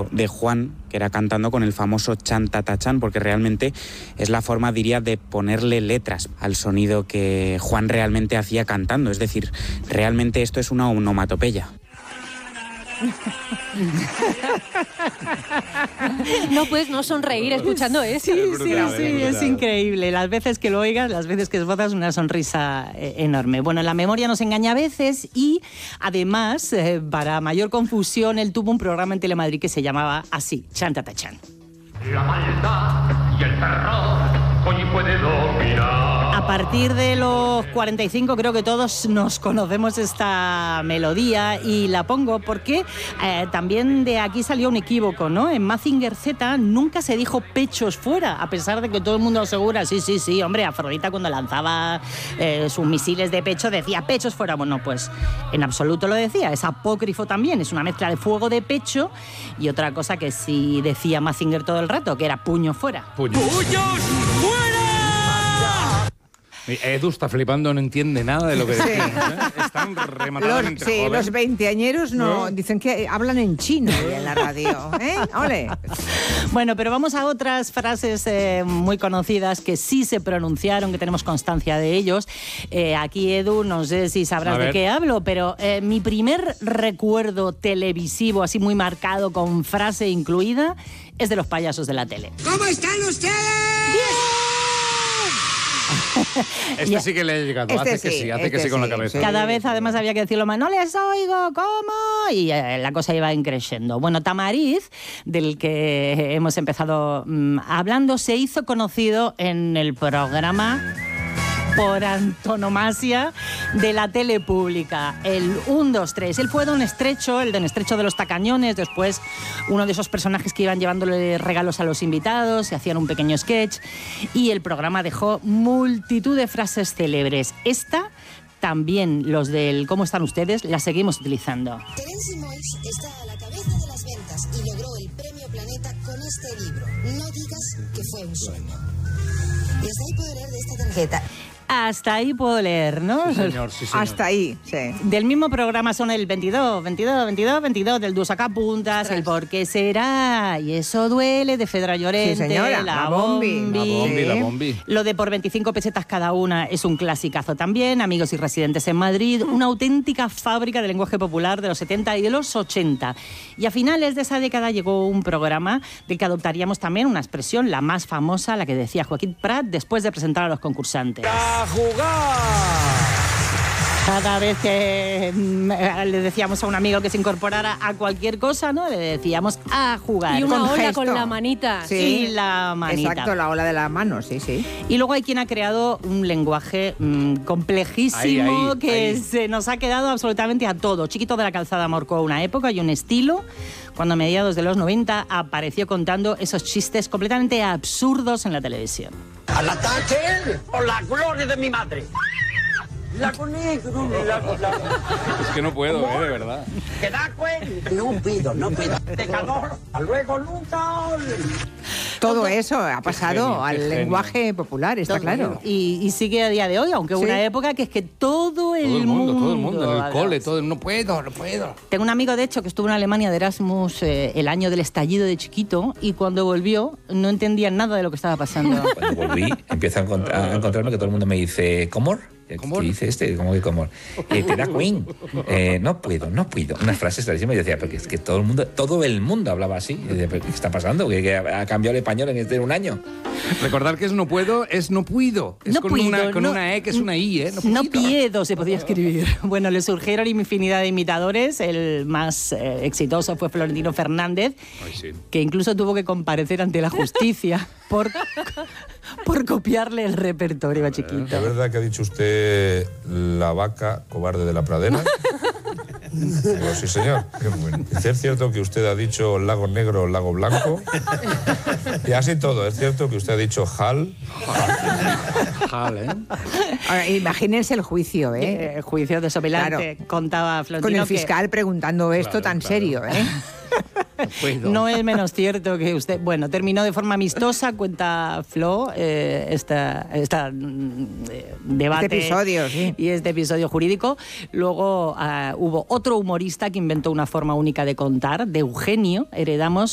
éxito de Juan, que era cantando con el famoso chan ta ta chan, porque realmente es la forma, diría, de ponerle letras al sonido que Juan realmente hacía cantando. Es decir, realmente esto es una onomatopeya. No puedes no sonreír escuchando eso. Sí, es increíble. Las veces que lo oigas, las veces que esbozas una sonrisa enorme. Bueno, la memoria nos engaña a veces y además, para mayor confusión, él tuvo un programa en Telemadrid que se llamaba así, Chan ta ta chan. La maldad y el terror hoy puede dominar. A partir de los 45 creo que todos nos conocemos esta melodía y la pongo porque también de aquí salió un equívoco, ¿no? En Mazinger Z nunca se dijo pechos fuera, a pesar de que todo el mundo asegura, sí, hombre, Afrodita cuando lanzaba sus misiles de pecho decía pechos fuera. Bueno, pues en absoluto lo decía, es apócrifo también, es una mezcla de fuego de pecho y otra cosa que sí decía Mazinger todo el rato, que era puño fuera. ¡Puños fuera! Edu está flipando, no entiende nada de lo que decimos, ¿eh? Están rematadamente jóvenes. Los veinteañeros no dicen que hablan en chino en la radio, ¿eh? ¡Ole! Bueno, pero vamos a otras frases muy conocidas que sí se pronunciaron, que tenemos constancia de ellos. Aquí, Edu, no sé si sabrás de qué hablo, pero mi primer recuerdo televisivo, así muy marcado, con frase incluida, es de los payasos de la tele. ¿Cómo están ustedes? Este sí que le ha llegado, hace que sí con la cabeza. Cada vez además había que decirlo más, no les oigo, ¿cómo? Y la cosa iba creciendo. Bueno, Tamariz, del que hemos empezado hablando, se hizo conocido en el programa por antonomasia de la tele pública, el 1, 2, 3. Él fue Don Estrecho, el Don Estrecho de los Tacañones, después uno de esos personajes que iban llevándole regalos a los invitados, se hacían un pequeño sketch y el programa dejó multitud de frases célebres. Esta también, los del ¿Cómo están ustedes?, la seguimos utilizando. Terence Moix está a la cabeza de las ventas y logró el Premio Planeta con este libro. No digas que fue un sueño. Y hasta ahí puedo leer de esta tarjeta. Hasta ahí puedo leer, ¿no? Sí, señor. Hasta ahí, sí. Del mismo programa son el 22, del Dúo Sacapuntas, el Por qué será, y eso duele, de Fedra Llorente, sí, señora. La Bombi. Lo de por 25 pesetas cada una es un clasicazo también, Amigos y residentes en Madrid, una auténtica fábrica de lenguaje popular de los 70 y de los 80. Y a finales de esa década llegó un programa del que adoptaríamos también una expresión, la más famosa, la que decía Joaquín Prat después de presentar a los concursantes. ¡A jugar! Cada vez que le decíamos a un amigo que se incorporara a cualquier cosa, ¿no? Le decíamos a jugar. Y una con ola gesto. con la manita. Sí, la manita. Exacto, la ola de la mano, sí. Y luego hay quien ha creado un lenguaje complejísimo que se nos ha quedado absolutamente a todo. Chiquito de la Calzada marcó una época y un estilo cuando a mediados de los 90 apareció contando esos chistes completamente absurdos en la televisión. ¡Al ataque por la gloria de mi madre! ¡Lago negro! Es que no puedo, de verdad. ¿Te das cuenta? No pido. Pecador, hasta luego, nunca. Todo eso ha pasado al lenguaje popular, está claro. Y sigue a día de hoy, aunque hubo una época que es que todo el mundo, en el cole, no puedo. Tengo un amigo, de hecho, que estuvo en Alemania de Erasmus el año del estallido de chiquito y cuando volvió no entendía nada de lo que estaba pasando. Cuando volví, empiezo a encontrarme que todo el mundo me dice, ¿Comor? ¿Qué dice este? ¿Cómo que Comor? ¿Te da Queen? No puedo. Unas frases clarísimas y decía, pero es que todo el mundo hablaba así. Y decía, ¿pero qué está pasando? ¿Que ha cambiado el español en un año? Recordar que es no puedo, es no puido. Es con una E que es una I, ¿eh? No puedo, se podía escribir. Bueno, le surgieron infinidad de imitadores. El más exitoso fue Florentino Fernández, que incluso tuvo que comparecer ante la justicia por copiarle el repertorio a chiquito. ¿Es verdad que ha dicho usted la vaca cobarde de la pradera? Digo, sí, señor. ¿Es cierto que usted ha dicho lago negro, lago blanco? Y así todo. ¿Es cierto que usted ha dicho jal? Ahora, imagínense el juicio, El juicio desopilante, contaba Florentino. Con el fiscal preguntando esto tan serio, No es menos cierto que usted... Bueno, terminó de forma amistosa, cuenta Flo, este debate... Este episodio, sí. Y este episodio jurídico. Luego hubo otro humorista que inventó una forma única de contar, de Eugenio. Heredamos